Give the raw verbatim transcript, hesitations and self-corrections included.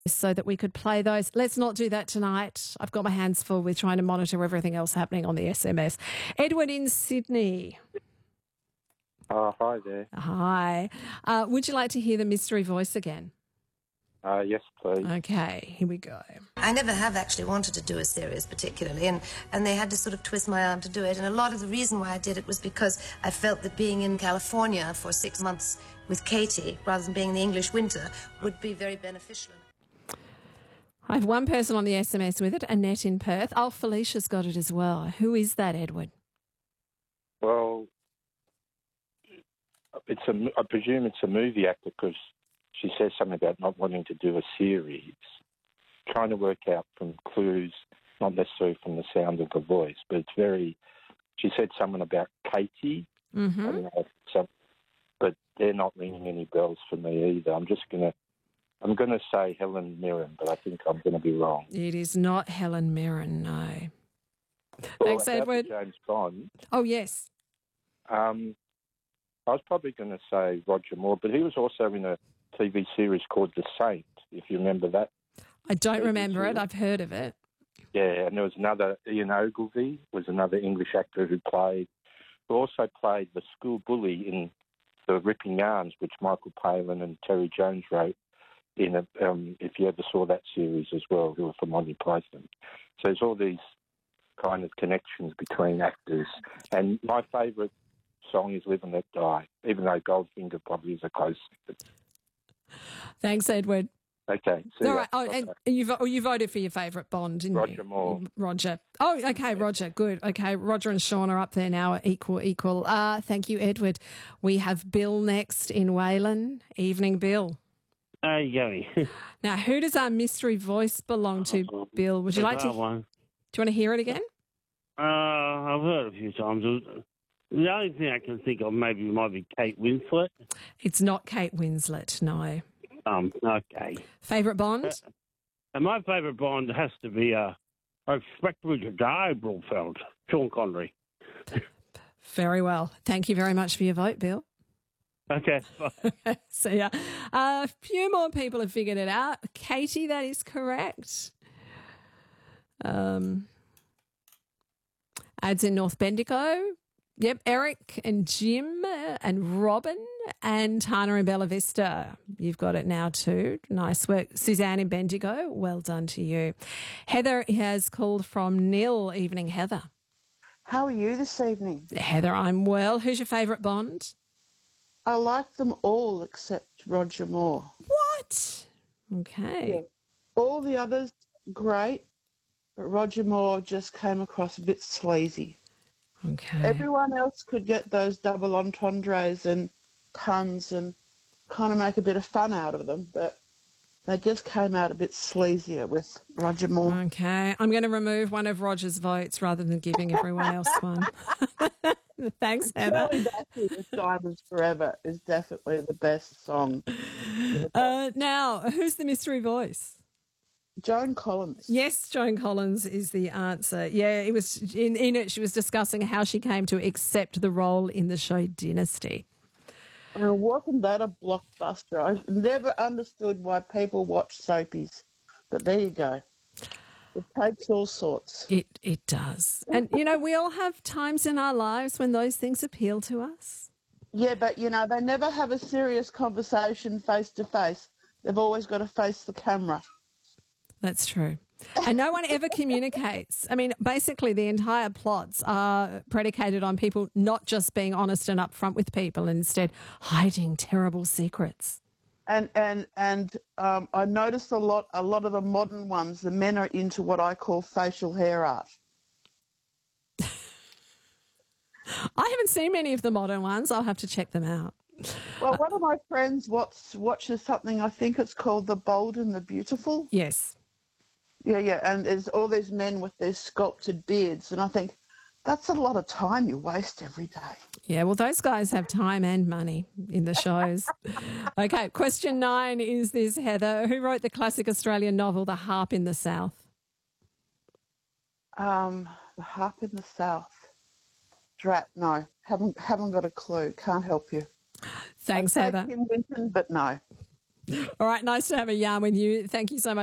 so that we could play those. Let's not do that tonight. I've got my hands full with trying to monitor everything else happening on the S M S. Edward in Sydney. Uh, hi there. Hi. Uh, would you like to hear the mystery voice again? Uh, yes, please. Okay, here we go. I never have actually wanted to do a series particularly, and, and they had to sort of twist my arm to do it. And a lot of the reason why I did it was because I felt that being in California for six months with Katie, rather than being in the English winter, would be very beneficial. I have one person on the S M S with it, Annette in Perth. Oh, Felicia's got it as well. Who is that, Edward? Well, it's a, I presume it's a movie actor because she says something about not wanting to do a series, trying to work out from clues, not necessarily from the sound of the voice, but it's very, she said something about Katie, Mm-hmm. I don't know, some, but they're not ringing any bells for me either. I'm just going to, I'm going to say Helen Mirren, but I think I'm going to be wrong. It is not Helen Mirren, no. Well, Thanks, about Edward. James Bond. Oh, yes. Um, I was probably going to say Roger Moore, but he was also in a T V series called The Saint, if you remember that. I don't T V remember series. it. I've heard of it. Yeah, and there was another, Ian Ogilvy was another English actor who played, who also played the school bully in The Ripping Yarns, which Michael Palin and Terry Jones wrote in, a, um, if you ever saw that series as well, who were from Monty Python. So there's all these kind of connections between actors. And my favourite song is Live and Let Die, even though Goldfinger probably is a close second. Thanks, Edward. Okay. See All ya. right. Oh, and you, vo- oh, you voted for your favourite Bond, didn't you? Roger Moore. Roger. Oh, okay, Roger. Good. Okay, Roger and Sean are up there now, equal, equal. Uh, thank you, Edward. We have Bill next in Wayland. Evening, Bill. How you going? Now, who does our mystery voice belong to, Bill? Would you like to? That one. Do you want to hear it again? Uh, I've heard it a few times. The only thing I can think of maybe might be Kate Winslet. It's not Kate Winslet, no. Um, okay. Favourite Bond? Uh, and my favourite Bond has to be, uh, I expect Richard Blofeld, Sean Connery. Very well. Thank you very much for your vote, Bill. Okay. See ya. A few more people have figured it out. Katie, that is correct. Um, ads in North Bendigo. Yep, Eric and Jim and Robin and Tana in Bella Vista. You've got it now too. Nice work. Suzanne in Bendigo, well done to you. Heather has called from Nil. Evening, Heather. How are you this evening? Heather, I'm well. Who's your favourite Bond? I like them all except Roger Moore. What? Okay. Yeah. All the others, great, but Roger Moore just came across a bit sleazy. Okay. Everyone else could get those double entendres and puns and kind of make a bit of fun out of them, but they just came out a bit sleazier with Roger Moore. Okay. I'm going to remove one of Roger's votes rather than giving everyone else one. Thanks, Heather. Shirley Bassey with Diamonds Forever is definitely the best song. Uh, now, who's the mystery voice? Joan Collins. Yes, Joan Collins is the answer. Yeah, it was in, in it. She was discussing how she came to accept the role in the show Dynasty. And wasn't that a blockbuster? I never understood why people watch soapies, but there you go. It takes all sorts. It it does, and you know we all have times in our lives when those things appeal to us. Yeah, but you know they never have a serious conversation face to face. They've always got to face the camera. That's true. And no one ever communicates. I mean, basically the entire plots are predicated on people not just being honest and upfront with people and instead hiding terrible secrets. And and and um, I noticed a lot. A lot of the modern ones, the men are into what I call facial hair art. I haven't seen many of the modern ones. I'll have to check them out. Well, one of my friends watch, watches something. I think it's called The Bold and the Beautiful. Yes. Yeah, yeah, and there's all these men with their sculpted beards, and I think that's a lot of time you waste every day. Yeah, well, those guys have time and money in the shows. Okay, question nine is this, Heather. Who wrote the classic Australian novel The Harp in the South? Um, The Harp in the South. Drat, no, haven't haven't got a clue. Can't help you. Thanks, I'd say Heather. Tim Winton, but no. All right, nice to have a yarn with you. Thank you so much.